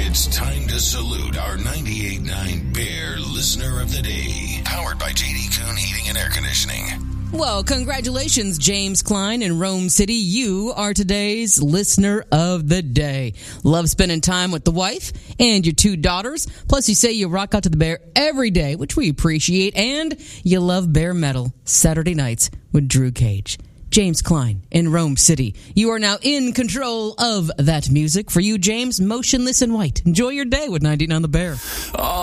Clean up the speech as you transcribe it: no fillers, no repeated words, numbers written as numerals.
It's time to salute our 98.9 Bear Listener of the Day. Powered by JD Kuhn Heating and Air Conditioning. Well, congratulations, James Klein in Rome City. You are today's Listener of the Day. Love spending time with the wife and your 2 daughters. Plus, you say you rock out to the Bear every day, which we appreciate. And you love Bear Metal Saturday nights with Drew Cage. James Klein in Rome City. You are now in control of that music. For you, James, Motionless in White. Enjoy your day with 98.9 The Bear.